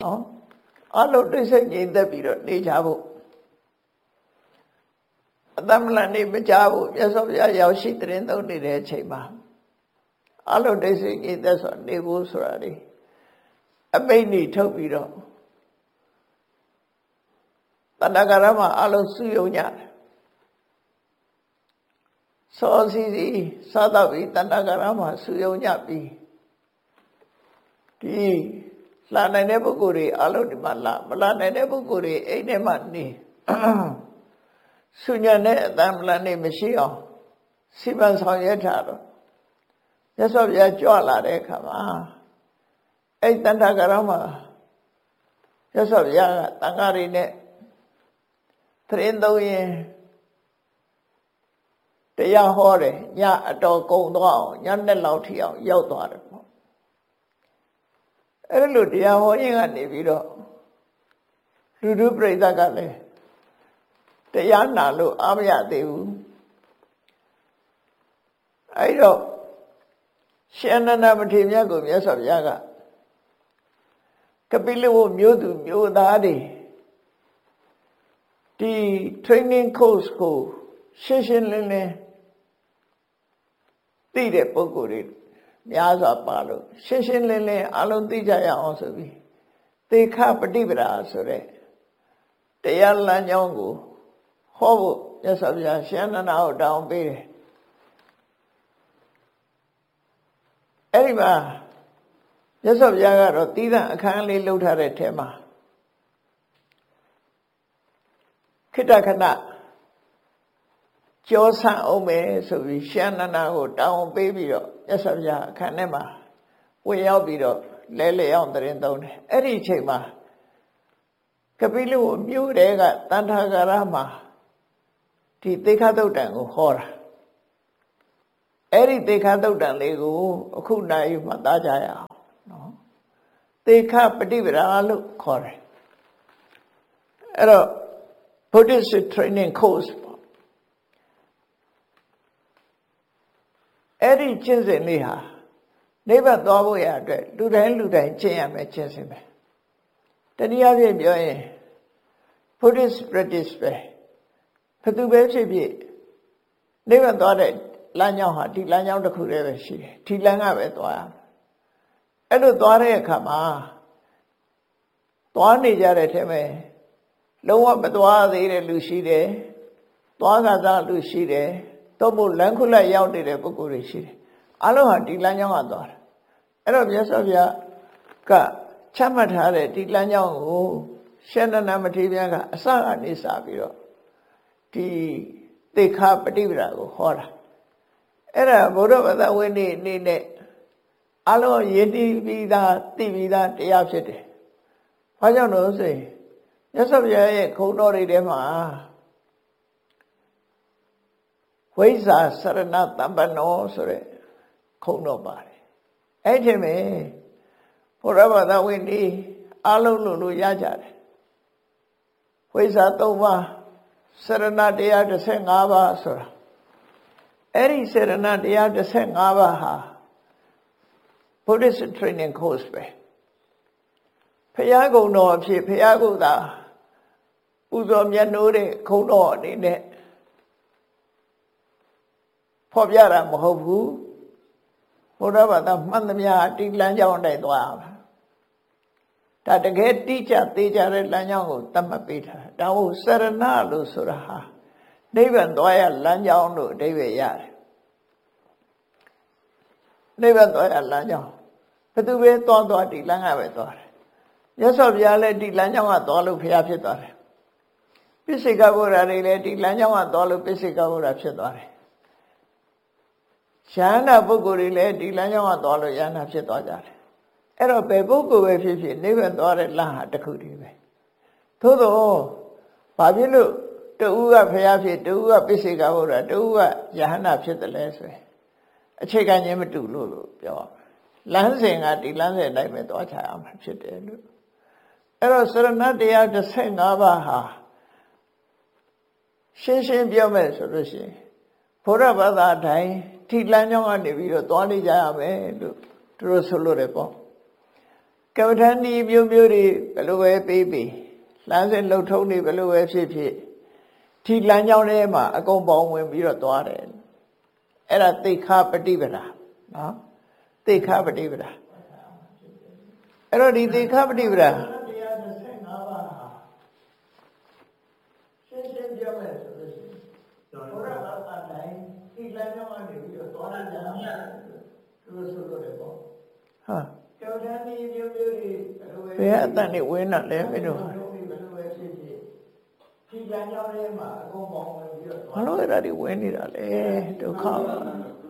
နော်အလုံးတိတ်ဆိတ်ငြိမ်သက်ပြီးတော့နေကြဖို့အတ္တမလန်နေမကြဘူးမြတ်စွာဘုရားရောက်ရှိတဲ့သုံးနေတဲ့အချိန်မှာအလုံးတိတ်ဆိတ်ငြိမ်သက်ဆိုနေဖို့ဆိုတာလေအမိန့်ကြီးထုတ်ပြီးတော့တဏ္ဍကရမှာအလုံးစုယုံကြတယ်စောစီစီစားတော့ပြီးတဏ္ဍကရမှာစုယုံကြပြီးဒီလာနိုင်တဲ့ပုဂ္ဂိုလ်တွေအလုံးဒီမှာလာမလာနိုင်တဲ့ပုဂ္ဂိုလ်တွေအိမ်ထဲမှာနေဆုညံတဲ့အတ္တမလန်နေမရှိအောင်စီမံဆောင်ရွက်ထားတော့မြတ်စွာဘုရားကြွလာတဲ့အခါမှာအဲ့တဏ္ဍကရမှာမြတ်စွာဘုရားကတန်ဃာတွေနဲ့သရင်သုံးရင်တရားဟောတယ်ညအတော်ကုန်သွားအောင်ညနဲ့လောက်ထိအောင်ရောက်သွားတယ်ပေါ့အဲ့လိုတရားဟောရင်ကနေပြီးတော့လူထုပြိဿကလည်းတရားနာလို့အားမရသေးဘူးအဲ့တော့ရှင်အနန္ဒမထေရမြတ်ကိုမြတ်စွာဘုရားကကပိလဝမျိုးသူမျိုးသားတွေဒီ training course ကိုရှင်းရှင်းလင်းလင်းသိတဲ့ပုဂ္ဂိုလ်တွေများစွာပါလို့ရှင်းရှင်းလင်းလင်းအလုံးသိကြရအောင်ဆိုပြီးသေခပฏิပဒါဆိုတဲ့တရားလမ်းကြောင်းကိုဟောဖို့မြတ်စွာဘုရားရှင်အနန္ဒကိုတောင်းပေးတယ်အဲ့ဒီမှာမြတ်စွာဘုရားကတော့သီးသန့်အခန်းလေးလှုပ်ထားတဲ့ထဲမှာခိတ္တခဏကြောဆန့်အောင်မယ်ဆိုပြီးရှင်အနန္ဒကိုတောင်းပေးပြီးတော့မြတ်စွာဘုရားအခန်းထဲမှာဝင်ရောက်ပြီးတော့လဲလေအောင်တရင်သုံးတယ်အဲ့ဒီအချိန်မှာကပိလဝမြို့တဲကတန်ထာဂရမှာဒီသေခသုတ်တံကိုဟောတာအဲ့ဒီသေခသုတ်တံလေးကိုအခုနိုင်မှသားကြရအောင်နော်သေခပฏิပဒါလို့ခေါ်တယ်အဲ့တော့ Buddhist training course ပေါ့အဲ့ဒီကျင့်စဉ်လေးဟာနိဗ္ဗာန်သွားဖို့ရအတွက်လူတိုင်းကျင့်ရမယ်ကျင့်စဉ်ပဲတနည်းအားဖြင့်ပြောရင် Buddhist practice ပဲဘယ်သူပဲဖြစ်ဖြစ်နိဗ္ဗာန်သွားတဲ့လမ်းကြောင်းဟာဒီလမ်းကြောင်းတစ်ခုတည်းပဲရှိတယ်ဒီလမ်းကပဲသွားရမယ်အဲ့လိုသွားတဲ့အခါမှာသွားနေကြတဲ့ထဲမှာလုံးဝမသွားသေးတဲ့လူရှိတယ်သွားကစားလူရှိတယ်သို့မဟုတ်လမ်းခုလက်ရောက်နေတဲ့ပုဂ္ဂိုလ်တွေရှိတယ်အလုံးဟာဒီလမ်းကြောင်းကသွားတယ်အဲ့တော့မြတ်စွာဘုရားကချမှတ်ထားတဲ့ဒီလမ်းကြောင်းကိုရှင်အနန္ဒမထေရမြတ်ကအစကနေစပြီးတော့ဒီသေခပฏิပဒါကိုဟောတာအဲ့ဒါဘုရားဘာသာဝင်နေအနေနဲ့အလုံးယဉ်တည်ပြီးသားသိပြီးသားတရားဖြစ်တယ်။ဘာကြောင့်လို့ဆိုရင်မြတ်စွာဘုရားရဲ့ခုံတော်တွေထဲမှာဝိဇ္ဇာစရဏတမ္ပနောဆိုတဲ့ခုံတော်ပါတယ်။အဲ့ဒီမှာဘုရားဘာသာဝင်နေအလုံးလို့ရကြတယ်။ဝိဇ္ဇာ၃ပါးစရဏတရား15ပါးဆိုတာအဲ့ဒီစရဏတရား15ပါးဟာ Buddhist training course ပဲဖရာကုံတော်အဖြစ်ဖရာကုသာပူဇော်မြတ်နိုးတဲ့ခုံတော်အနေနဲ့ဖော်ပြတာမဟုတ်ဘူးဘုရားဘာသာမှန်သမျှဒီလမ်းကြောင်းတိုင်းသွားအောင်ဒါတကယ်တိကျသေးကြတဲ့လမ်းကြောင်းကိုသတ်မှတ်ပေးထားတာဒါဟုတ်စရဏလို့ဆိုတာဟာနိဗ္ဗာန်သွားရလမ်းကြောင်းလို့အဓိပ္ပာယ်ရတယ်နိဗ္ဗာန်သွားရလမ်းကြောင်းဘယ်သူပဲသွားဒီလမ်းကပဲသွားတယ်မြတ်စွာဘုရားလည်းဒီလမ်းကြောင်းကသွားလို့ဘုရားဖြစ်သွားတယ်ပိစိကဗုဒ္ဓတွေလည်းဒီလမ်းကြောင်းကသွားလို့ပိစိကဗုဒ္ဓဖြစ်သွားတယ်ယန္နာပုဂ္ဂိုလ်တွေလည်းဒီလမ်းကြောင်းကသွားလို့ယန္နာဖြစ်သွားကြတယ်အဲ့တော့ဘယ်ပုဂ္ဂိုလ်ပဲဖြစ်ဖြစ်နိဗ္ဗာန်သွားတဲ့လမ်းဟာတစ်ခုတည်းပဲသို့တော့ဘာဖြစ်လို့တူကဘုရားဖြစ်တူကပိစိကဗုဒ္ဓတူကယန္နာဖြစ်တယ်လဲဆိုရင်အခြေခံချင်းမတူလို့ပြောလမ်းစဉ်ကဒီလမ်းစဉ်တိုင်းပဲသွားချရမှာဖြစ်တယ်လို့အဲ့တော့စရဏတရား15ပါးဟာရှင်းပြောမယ်ဆိုလို့ရှိရင်ဘုရားဘာသာတိုင်းဒီလမ်းကြောင်းကနေပြီးတော့သွားနေကြရမယ်လို့သူတို့ဆိုလို့တယ်ပေါ့ကမ္မထန်ဒီမျိုးမျိုးတွေဘယ်လိုပဲပေးပေးလမ်းစဉ်လှုပ်ထုံးတွေဘယ်လိုပဲဖြစ်ဖြစ်ဒီလမ်းကြောင်းထဲမှာအကုန်ပေါင်းဝင်ပြီးတော့သွားတယ်အဲ့ဒါသိခပฏิပဒါနော်သိခပฏิပဒါအဲ့တော့ဒီသိခပฏิပဒါတရား25ပါးဟာရှင်းရှင်းပြောမယ်ဆိုလို့ရှိရင်ဘုရားအတိုင်းဒီလမ်းကြောင်းကနေပြီးတော့သွားကြတာသူဆိုလို့လည်းပေါ့ဟာကျောင်းတန်းဒီမျိုးမျိုးတွေဘယ်အတန်နေဝင်းတာလဲမင်းတို့ဒီလမ်းကြောင်းထဲမှာအကုန်ပေါင်းဝင်ပြီးတော့ဘာလို့အဲ့ဒါတွေဝင်နေတာလဲဒုက္ခပါ